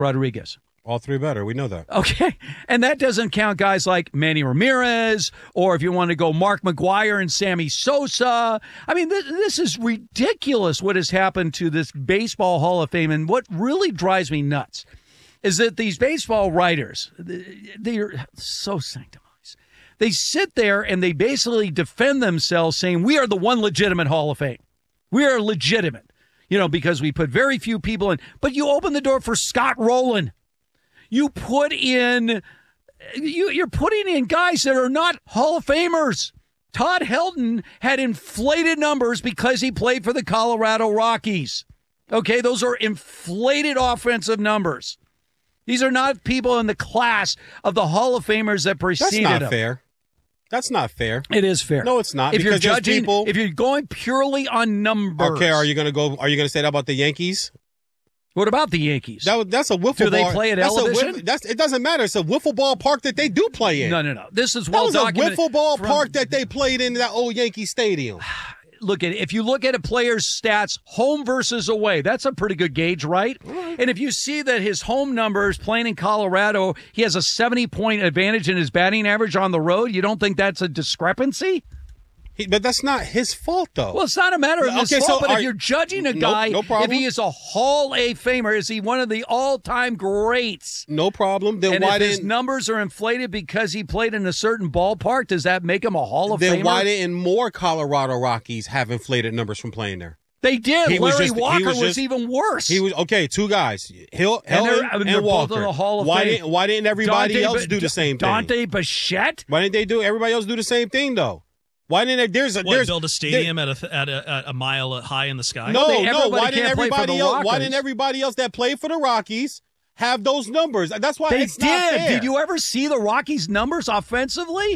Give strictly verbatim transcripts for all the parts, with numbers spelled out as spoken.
Rodriguez. All three better. We know that. Okay. And that doesn't count guys like Manny Ramirez, or if you want to go Mark McGwire and Sammy Sosa. I mean, this, this is ridiculous what has happened to this Baseball Hall of Fame. And what really drives me nuts is that these baseball writers, they're so sanctimonious. They sit there and they basically defend themselves saying, we are the one legitimate Hall of Fame. We are legitimate, you know, because we put very few people in. But you open the door for Scott Rowland. You put in, you, you're putting in guys that are not Hall of Famers. Todd Helton had inflated numbers because he played for the Colorado Rockies. Okay, those are inflated offensive numbers. These are not people in the class of the Hall of Famers that preceded That's not him. fair. That's not fair. It is fair. No, it's not. If you're because there's judging, people, if you're going purely on numbers. Okay, are you going to go? Are you going to say that about the Yankees? What about the Yankees? That, that's a wiffle do ball. they play at that's Elevation? A, that's, it doesn't matter. It's a wiffle ball park that they do play in. No, no, no. This is that well was documented. a wiffle ball from, park that they played in that old Yankee Stadium. Look at if you look at a player's stats, home versus away, that's a pretty good gauge, right? right? And if you see that his home numbers playing in Colorado, he has a seventy point advantage in his batting average on the road, you don't think that's a discrepancy? He, but that's not his fault, though. Well, it's not a matter of his okay, fault, so but are, if you're judging a guy, no, no problem. if he is a Hall A Famer, is he one of the all-time greats? No problem. Then and why if didn't, his numbers are inflated because he played in a certain ballpark, does that make him a Hall of then Famer? Then why didn't more Colorado Rockies have inflated numbers from playing there? They did. He Larry was just, Walker was, was just, even worse. He was okay. Two guys, Hill, and, Helton I mean, and Walker. Walker. The Hall of why Fame. didn't Why didn't everybody Dante, else do the same thing? Dante Bichette. Why didn't they do? Everybody else do the same thing though. Why didn't there, there's a what, there's build a stadium at a at a, at a mile high in the sky? No, they, no. Why didn't everybody else? Rockets. Why didn't everybody else that played for the Rockies have those numbers? That's why they it's did. not fair. Did you ever see the Rockies' numbers offensively?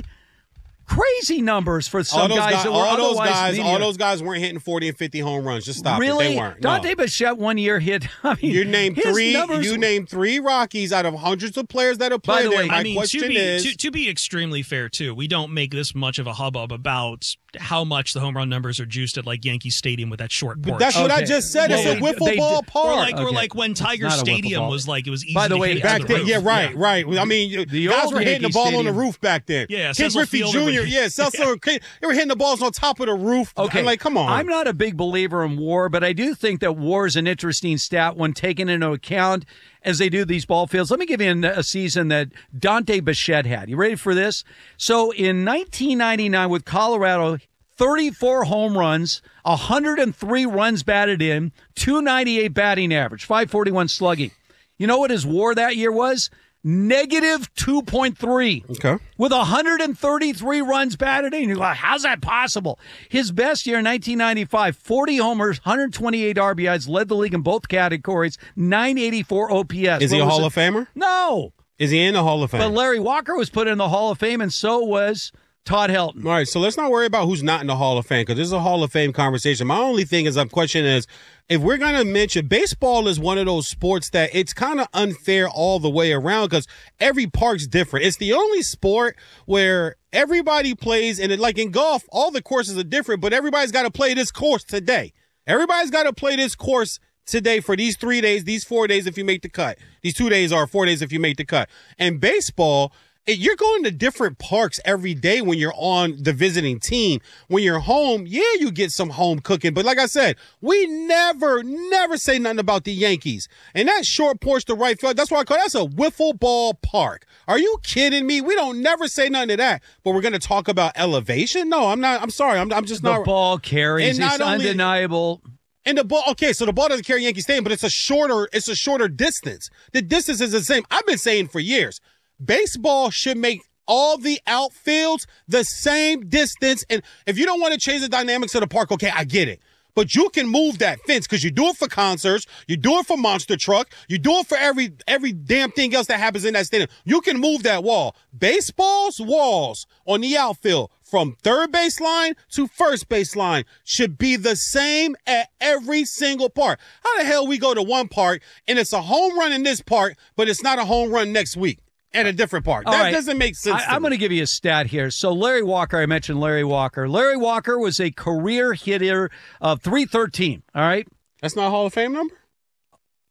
Crazy numbers for some all those guys, guys. that were all those otherwise guys. mediocre. All those guys weren't hitting forty and fifty home runs. Just stop really? it. They weren't. Dante no. Bichette one year hit. I mean, you named his three. Numbers, you named three Rockies out of hundreds of players that have played the there. way, My I mean, question to be, is, to, to be extremely fair too, we don't make this much of a hubbub about how much the home run numbers are juiced at like Yankee Stadium with that short porch. but that's what Okay. I just said. Well, it's a they- wiffle they- ball Or park. like, or Okay. like when Tiger not a wiffle Stadium ball. was like it was easy By the to way, hit Back on the then, roof. yeah, right, right. I mean, The guys old were hitting Yankee the ball Stadium. on the roof back then. Yeah, Ken Cecil Griffey Field Junior over- Yeah, Cecil. They were hitting the balls on top of the roof. Okay, I'm like, come on. I'm not a big believer in WAR, but I do think that WAR is an interesting stat when taken into account as they do these ball fields. Let me give you a season that Dante Bichette had. You ready for this? So in nineteen ninety-nine with Colorado, thirty-four home runs, one hundred three runs batted in, two ninety-eight batting average, five forty-one slugging. You know what his WAR that year was? Negative two point three. Okay. With one hundred thirty-three runs batted in. You're like, how's that possible? His best year in nineteen ninety-five, forty homers, one hundred twenty-eight R B Is, led the league in both categories, nine eighty-four O P S. Is he What a was Hall it? of Famer? No. Is he in the Hall of Fame? But Larry Walker was put in the Hall of Fame, and so was Todd Helton. All right, so let's not worry about who's not in the Hall of Fame because this is a Hall of Fame conversation. My only thing is, I'm questioning is, if we're going to mention, baseball is one of those sports that it's kind of unfair all the way around because every park's different. It's the only sport where everybody plays, and it, like in golf, all the courses are different, but everybody's got to play this course today. Everybody's got to play this course today for these three days, these four days if you make the cut. These two days are four days if you make the cut. And baseball, it, you're going to different parks every day when you're on the visiting team. When you're home, yeah, you get some home cooking. But like I said, we never, never say nothing about the Yankees. And that short porch to right field, that's why I call that's a wiffle ball park. Are you kidding me? We don't never say nothing to that. But we're going to talk about elevation? No, I'm not. I'm sorry. I'm, I'm just The not. ball carries. And not It's only- undeniable. And the ball, okay, so the ball doesn't carry Yankee Stadium, but it's a shorter, it's a shorter distance. The distance is the same. I've been saying for years, baseball should make all the outfields the same distance. And if you don't want to change the dynamics of the park, okay, I get it. But you can move that fence because you do it for concerts, you do it for Monster Truck, you do it for every every damn thing else that happens in that stadium. You can move that wall. Baseball's walls on the outfield from third baseline to first baseline should be the same at every single park. How the hell we go to one park and it's a home run in this park, but it's not a home run next week at a different park? All that right. doesn't make sense. I, I'm going to give you a stat here. So Larry Walker, I mentioned Larry Walker. Larry Walker was a career hitter of three thirteen, all right? That's not a Hall of Fame number?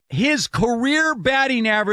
his career batting average